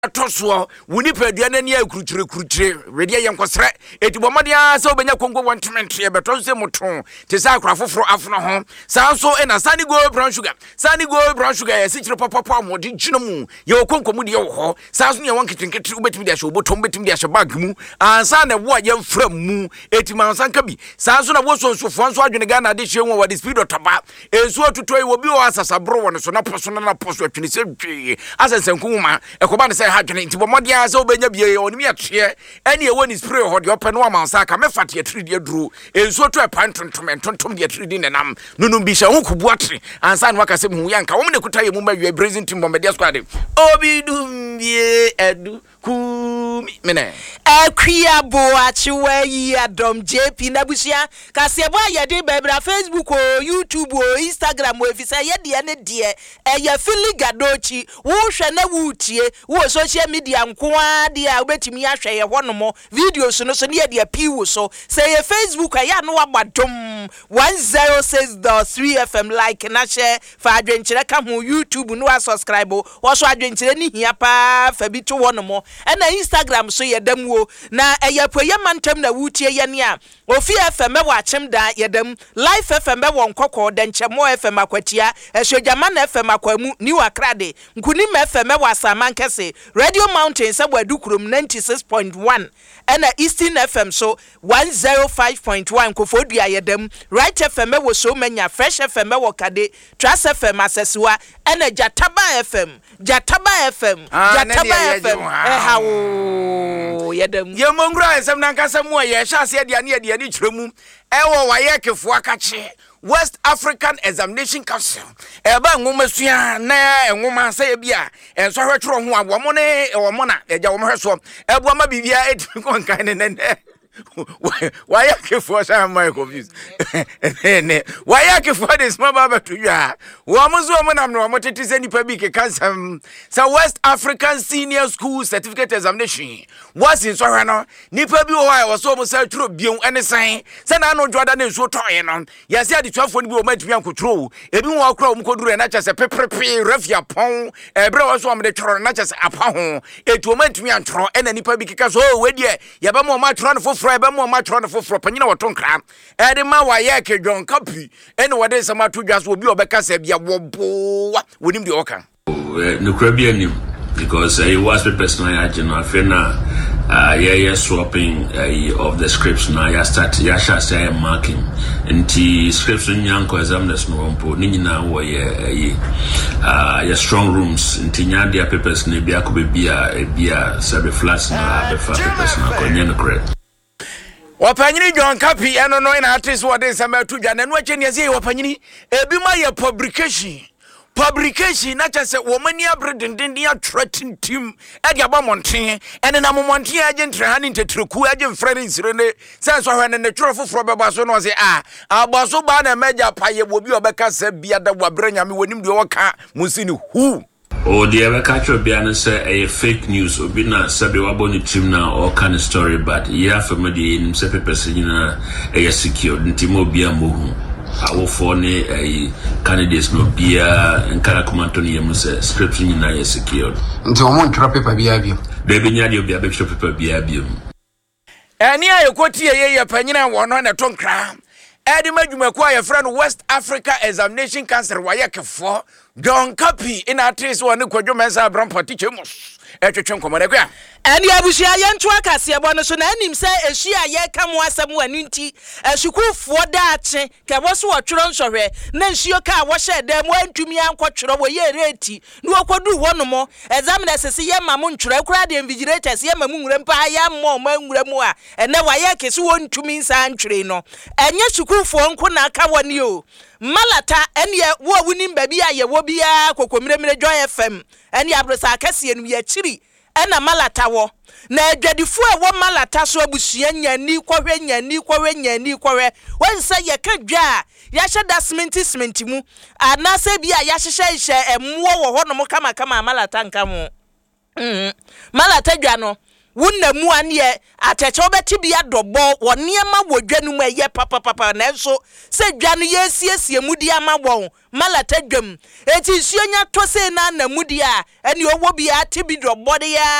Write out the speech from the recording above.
toso woni paduane ne akurukyire redia yenkosre etibomade se obenya kongo wantement ye beto se moton te sa akra foforo afono ho sa so na Sunny Gold brown sugar ye sikire papa amode gino mu ye okonkomu de ye ho sa so ne wanketenkete ubetimi de ahye obotom betimi de ahye bag mu ansa na wo ye mfra mu etima ansa nka bi sa so na wo so nso adwene ga na de hye won wa de speed otoba ensu otutoi wo bi o asasa bro won so na poso na poso atwene se dwe asensenkuma ekoba ne se hadwene nti bomode ase obenya bie onimi atwe ene ye woni spray ho de open no amansa ka mefate ye 3 de duru ensu otu epan tontom de 3 de nenam nunu bi hye ho kubuatre ansa na wakase mu yanka wo ne kuta ye mu ma wie brazen team bomede squad obi dumbie edu kumi mene akwia boachi wayi adom JP nabusia kase bo ayede bebra Facebook o YouTube o Instagram o efisa yede ne de eya fili gadochi wo hwe na wutie wo social media nkoa de a obetimi ahwe ye honomo videos no so ne de piwo so say ye Facebook aya no abadom 106.3 FM like na share fa adwenkyere ka ho YouTube no subscribe wo so adwenkyere ni hia pa fa bi to honomo na Instagram so yedam wo na eyapoye mantem na wutie ye ne a ofi FM wa achem da yedam live FM wo nkokọ da nchemo FM akwatia ehwejama na FM akwamu ni wakrade nkuni FM wa Asamankese Radio Mountain sabwadukrum 96.1 na Eastern FM so 105.1 kofodua yedam Right FM wo so manya Fresh FM wo kade Trust FM asesiwa na Jataba FM yedam ye mongra esem nankasa mu ye hyase de ane kyeremu ewo wayekefo akache West African Examination Council eba nwoma sua na enwoma sa bia enso hwetro ho abomo ne ewo na eja wo hweso ebu ma bibia edimi konkan ne wayekefo sa my confused ne wayekefo this mama to ya wo muzo mo nam no mo tete se nipa bi ke kansam sa West African Senior School Certificate Examination was in so hwe no nipa bi wo ha wo so mo sa tro bion ene san se na no dwoda na nsuo toye no yase ade twafo ni bi wo matumi ankotro ebi wo akra wo koduru na chese pepepe rafia pon ebre wo so mo de tworo na chese apa ho etu matumi antro ena nipa bi keka so we de ye ba mo ma tworo no foforo ebe mo ma tworo no foforo panyina wo tonkra ede ma wa ye ke John Kapi ene wo de sama to dwaso obi obeka sa bia wo bo wonim de oka no krabi anim because I was the person I fena swapping of the scripts now ya start ya say marking nti scripts nyanko examiners no mpo ni nyina wo ya strong rooms nti nya dia papers ne bia ko bia sabe flats na be fa papers na ko nya no correct wapanyini John Kapi eno no ina artist wo de sama to dwa na no ache ne ye wapanyini ebi ma ye publication na chase wo mani abredenden ya threaten team e dia ba monten ene na momonten agentre ha ni tetreku agenfre ni sire ne sense hwe ne tworo foforo beba so no se agbaso ba na meja paye obi obeka se bia da wabranya me wonim de woka musini hu o de ebe catch bia no say a fake news obi na sabe waboni team na all kind of story but ya family nim se pepese nyina e secure ntimo bia mohu awo for ne candidates no bia nkara komanto ne yemu se script nyina ye secured nti omo ntwara paper bia bio de be nya de obi abetwa paper bia bio eni ayekoti ye panyina wono na tonkra edi madwumaku aye friend West Africa Examination Council wayekefo John Kapi ina artist woni kwadwomensa Abrampati chemos etwetwe nkomode kwa eni abusia ye nto akase ebo no so na anim se ehia ye kamo asem wanu nti ehukufo daache ke bo so wotworo nsohwe na nhio ka wo hye dem wantumi ankotworo wo ye reti ni wokodu honomo examiners se ye mamu ntworo kura de invigilators ye mamu nwure mpa ya mo nwure mu a ene wa ye kese wontumi nsa ntwere no enye sukufo nko na aka woni o malata ene wo wunim ba bia ye wo bia kokomiremire Joy FM ene abrosa akase enu ye chiri ena malata wo na adwadifo a wo malata so abusua nyani kwahwe wonse ye ka dwa ya hyeda cement mu anase bia ya hyehye emmo wo ho no kama malata nka mo malata dwa no wunna mu ane ateche obeti bia dobo woniema wodwanu mu eye papa na enso se dwanu yesiesie mudi ama won malata dwam eti suonya to se na namudi a ene owo bia tibi dobo de ya